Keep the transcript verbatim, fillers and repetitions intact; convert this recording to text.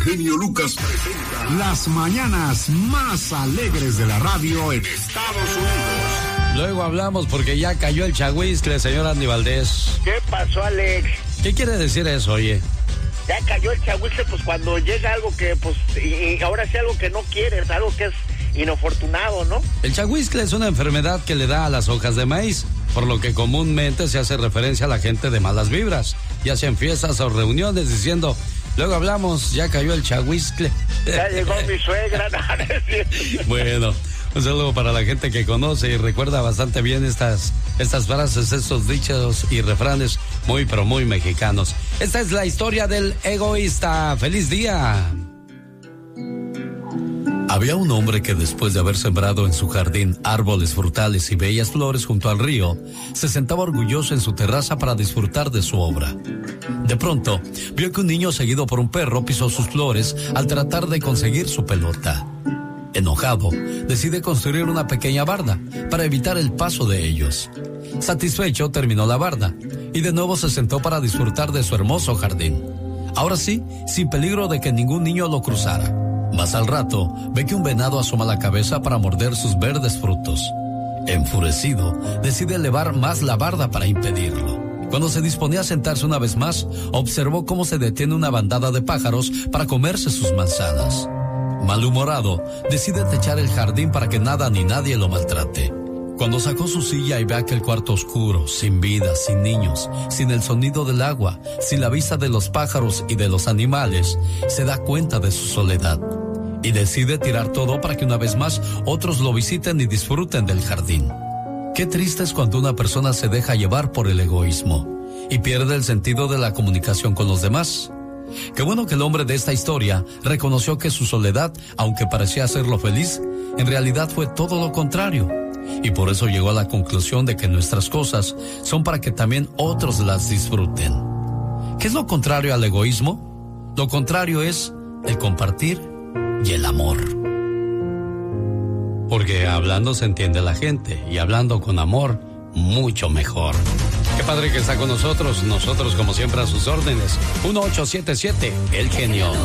genio Lucas presenta las mañanas más alegres de la radio en Estados Unidos. Luego hablamos porque ya cayó el chagüiscle, señor Andy Valdés. ¿Qué pasó, Alex? ¿Qué quiere decir eso, oye? Ya cayó el chagüiscle, pues cuando llega algo que, pues, y, y ahora sí algo que no quieres, algo que es inofortunado, ¿no? El chagüiscle es una enfermedad que le da a las hojas de maíz, por lo que comúnmente se hace referencia a la gente de malas vibras, ya sea en fiestas o reuniones, diciendo, luego hablamos, ya cayó el chagüiscle. Ya llegó mi suegra. Bueno, un saludo para la gente que conoce y recuerda bastante bien estas, estas frases, estos dichos y refranes muy, pero muy mexicanos. Esta es la historia del egoísta. ¡Feliz día! Había un hombre que después de haber sembrado en su jardín árboles frutales y bellas flores junto al río, se sentaba orgulloso en su terraza para disfrutar de su obra. De pronto, vio que un niño seguido por un perro pisó sus flores al tratar de conseguir su pelota. Enojado, decide construir una pequeña barda para evitar el paso de ellos. Satisfecho, terminó la barda y de nuevo se sentó para disfrutar de su hermoso jardín. Ahora sí, sin peligro de que ningún niño lo cruzara. Más al rato, ve que un venado asoma la cabeza para morder sus verdes frutos. Enfurecido, decide elevar más la barda para impedirlo. Cuando se disponía a sentarse una vez más, observó cómo se detiene una bandada de pájaros para comerse sus manzanas. Malhumorado, decide techar el jardín para que nada ni nadie lo maltrate. Cuando sacó su silla y ve aquel cuarto oscuro, sin vida, sin niños, sin el sonido del agua, sin la vista de los pájaros y de los animales, se da cuenta de su soledad y decide tirar todo para que una vez más otros lo visiten y disfruten del jardín. Qué triste es cuando una persona se deja llevar por el egoísmo y pierde el sentido de la comunicación con los demás. Qué bueno que el hombre de esta historia reconoció que su soledad, aunque parecía hacerlo feliz, en realidad fue todo lo contrario. Y por eso llegó a la conclusión de que nuestras cosas son para que también otros las disfruten. ¿Qué es lo contrario al egoísmo? Lo contrario es el compartir y el amor. Porque hablando se entiende la gente y hablando con amor, mucho mejor. Qué padre que está con nosotros, nosotros como siempre a sus órdenes. uno ocho siete siete, El Genio.